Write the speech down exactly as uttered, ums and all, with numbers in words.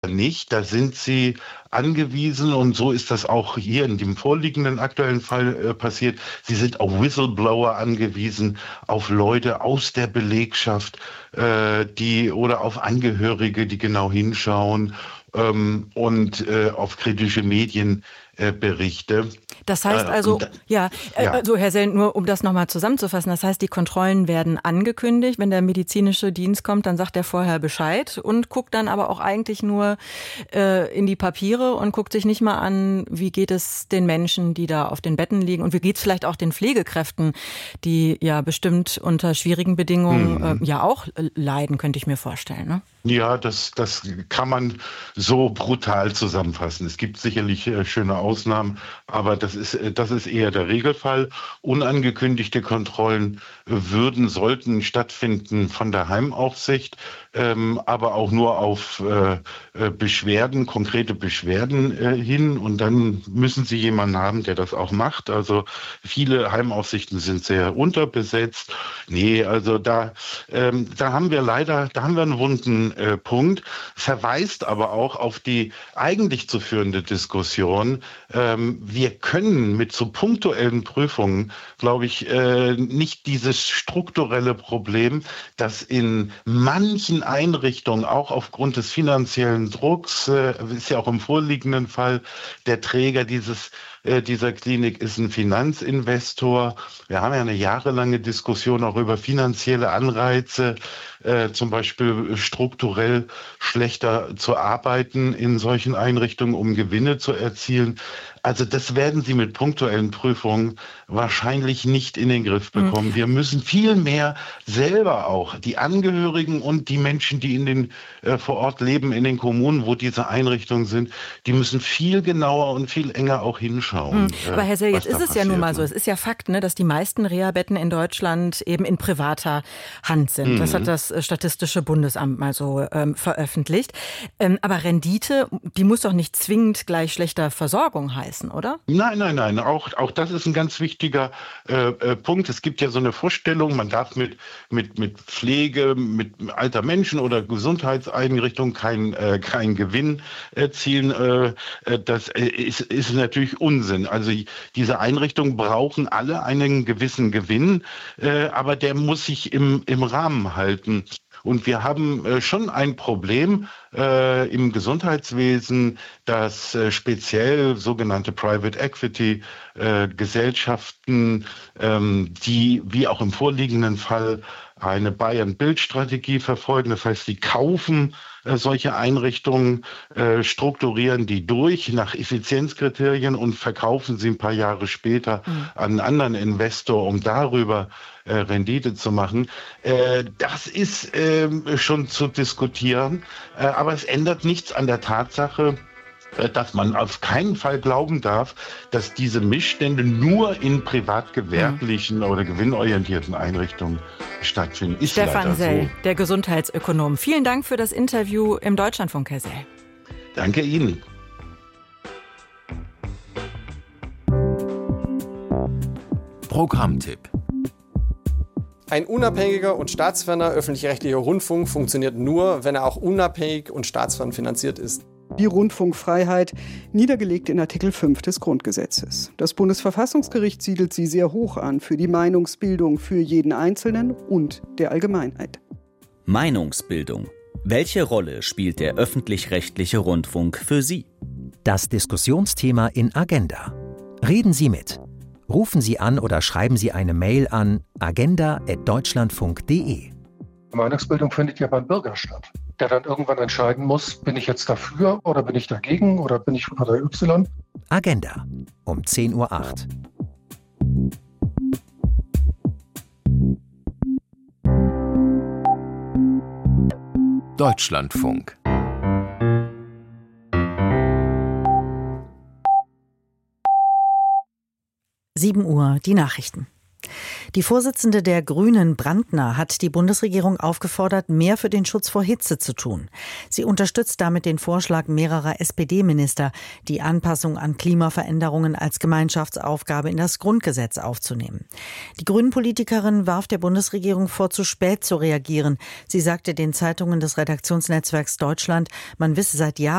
nicht. Da sind sie angewiesen, und so ist das auch hier in dem vorliegenden aktuellen Fall äh, passiert. Sie sind auf Whistleblower angewiesen, auf Leute aus der Belegschaft, äh, die oder auf Angehörige, die genau hinschauen, ähm, und äh, auf kritische Medienberichte. Das heißt also, äh, ja, äh, ja. also Herr Sell, nur um das nochmal zusammenzufassen, das heißt, die Kontrollen werden angekündigt. Wenn der medizinische Dienst kommt, dann sagt er vorher Bescheid und guckt dann aber auch eigentlich nur äh, in die Papiere und guckt sich nicht mal an, wie geht es den Menschen, die da auf den Betten liegen, und wie geht es vielleicht auch den Pflegekräften, die ja bestimmt unter schwierigen Bedingungen hm. äh, ja auch leiden, könnte ich mir vorstellen, ne? Ja, das, das kann man so brutal zusammenfassen. Es gibt sicherlich äh, schöne Ausnahmen, aber das ist, äh, das ist eher der Regelfall. Unangekündigte Kontrollen äh, würden, sollten stattfinden von der Heimaufsicht, ähm, aber auch nur auf äh, äh, Beschwerden, konkrete Beschwerden äh, hin. Und dann müssen Sie jemanden haben, der das auch macht. Also viele Heimaufsichten sind sehr unterbesetzt. Nee, also da, ähm, da haben wir leider, da haben wir einen wunden Äh, Punkt, verweist aber auch auf die eigentlich zu führende Diskussion. Ähm, wir können mit so punktuellen Prüfungen, glaube ich, äh, nicht dieses strukturelle Problem, dass in manchen Einrichtungen, auch aufgrund des finanziellen Drucks, äh, ist ja auch im vorliegenden Fall, der Träger dieses dieser Klinik ist ein Finanzinvestor. Wir haben ja eine jahrelange Diskussion auch über finanzielle Anreize, äh, zum Beispiel strukturell schlechter zu arbeiten in solchen Einrichtungen, um Gewinne zu erzielen. Also das werden Sie mit punktuellen Prüfungen wahrscheinlich nicht in den Griff bekommen. Mhm. Wir müssen viel mehr selber auch, die Angehörigen und die Menschen, die in den äh, vor Ort leben, in den Kommunen, wo diese Einrichtungen sind, die müssen viel genauer und viel enger auch hinschauen. Mhm. Aber Herr Sell, jetzt ist es ja nun mal so, es ist ja Fakt, ne, dass die meisten Reha-Betten in Deutschland eben in privater Hand sind. Mhm. Das hat das Statistische Bundesamt mal so ähm, veröffentlicht. Ähm, aber Rendite, die muss doch nicht zwingend gleich schlechter Versorgung heißen, oder? Nein, nein, nein. Auch, auch das ist ein ganz wichtiger äh, äh, Punkt. Es gibt ja so eine Vorstellung, man darf mit, mit, mit Pflege, mit alter Menschen oder Gesundheitseinrichtungen keinen äh, kein Gewinn erzielen. Äh, das ist, ist natürlich Unsinn. Also diese Einrichtungen brauchen alle einen gewissen Gewinn, äh, aber der muss sich im, im Rahmen halten. Und wir haben äh, schon ein Problem äh, im Gesundheitswesen, dass äh, speziell sogenannte Private Equity äh, Gesellschaften, ähm, die wie auch im vorliegenden Fall eine Buy-and-Build-Strategie verfolgen. Das heißt, sie kaufen äh, solche Einrichtungen, äh, strukturieren die durch nach Effizienzkriterien und verkaufen sie ein paar Jahre später mhm. an einen anderen Investor, um darüber äh, Rendite zu machen. Äh, das ist äh, schon zu diskutieren, äh, aber es ändert nichts an der Tatsache, dass man auf keinen Fall glauben darf, dass diese Missstände nur in privatgewerblichen mhm. oder gewinnorientierten Einrichtungen stattfinden. Ist Stefan Sell, so. Der Gesundheitsökonom. Vielen Dank für das Interview im Deutschlandfunk, Herr Sell. Danke Ihnen. Programmtipp. Ein unabhängiger und staatsferner öffentlich-rechtlicher Rundfunk funktioniert nur, wenn er auch unabhängig und staatsfern finanziert ist. Die Rundfunkfreiheit, niedergelegt in Artikel fünf des Grundgesetzes. Das Bundesverfassungsgericht siedelt sie sehr hoch an für die Meinungsbildung für jeden Einzelnen und der Allgemeinheit. Meinungsbildung. Welche Rolle spielt der öffentlich-rechtliche Rundfunk für Sie? Das Diskussionsthema in Agenda. Reden Sie mit. Rufen Sie an oder schreiben Sie eine Mail an agenda at deutschlandfunk punkt de. Meinungsbildung findet ja beim Bürger statt, der dann irgendwann entscheiden muss, bin ich jetzt dafür oder bin ich dagegen oder bin ich von Partei Y? Agenda um zehn Uhr acht. Deutschlandfunk. sieben Uhr, die Nachrichten. Die Vorsitzende der Grünen, Brandner, hat die Bundesregierung aufgefordert, mehr für den Schutz vor Hitze zu tun. Sie unterstützt damit den Vorschlag mehrerer S P D-Minister, die Anpassung an Klimaveränderungen als Gemeinschaftsaufgabe in das Grundgesetz aufzunehmen. Die Grünen-Politikerin warf der Bundesregierung vor, zu spät zu reagieren. Sie sagte den Zeitungen des Redaktionsnetzwerks Deutschland, man wisse seit Jahren,